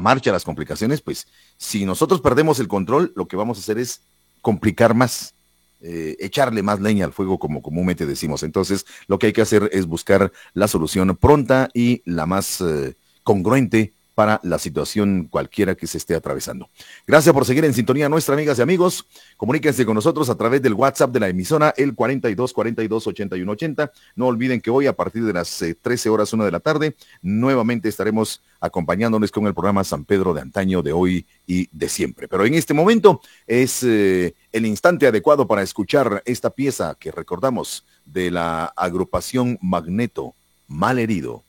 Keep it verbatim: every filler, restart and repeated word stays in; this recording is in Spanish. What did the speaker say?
marcha, las complicaciones, pues si nosotros perdemos el control, lo que vamos a hacer es complicar más, eh, echarle más leña al fuego, como comúnmente decimos. Entonces, lo que hay que hacer es buscar la solución pronta y la más eh, congruente para la situación cualquiera que se esté atravesando. Gracias por seguir en sintonía nuestra, amigas y amigos. Comuníquense con nosotros a través del WhatsApp de la emisora, el cuarenta y dos, cuarenta y dos, ochenta y uno ochenta. No olviden que hoy, a partir de las eh, trece horas, una de la tarde, nuevamente estaremos acompañándoles con el programa San Pedro de antaño, de hoy y de siempre. Pero en este momento es eh, el instante adecuado para escuchar esta pieza que recordamos de la agrupación Magneto, Malherido.